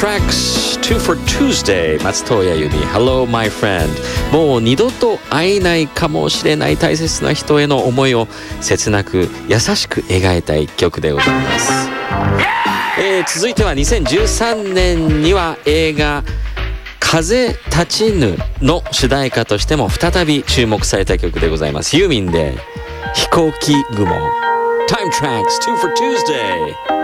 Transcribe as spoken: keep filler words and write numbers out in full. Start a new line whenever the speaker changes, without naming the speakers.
Tracks two for Tuesday 松任谷由実 Hello my friend もう二度と会えないかもしれない大切な人への思いを切なく優しく描いた一曲でございます、えー、続いてはにせんじゅうさんねんには映画風立ちぬの主題歌としても再び注目された曲でございます。ユーミンで飛行機雲 Time Tracks two for Tuesday